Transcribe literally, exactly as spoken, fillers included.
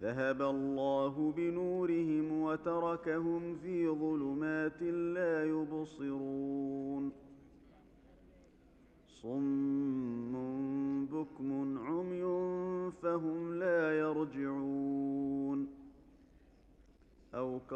ذهب الله بنورهم وتركهم في ظلمات لا يبصرون صم بكم عمي فهم لا يرجعون أو